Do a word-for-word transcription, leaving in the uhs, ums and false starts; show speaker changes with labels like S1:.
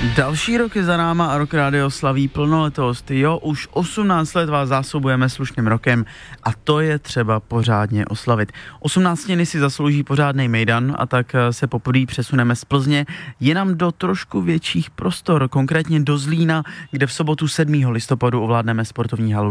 S1: Další rok je za náma a Rock Radio slaví plnoletost. Jo, už osmnáct let vás zásobujeme slušným rokem a to je třeba pořádně oslavit. osmnáctiny si zaslouží pořádnej mejdan a tak se poprvé přesuneme z Plzně jenom do trošku větších prostor, konkrétně do Zlína, kde v sobotu sedmého listopadu ovládneme sportovní halu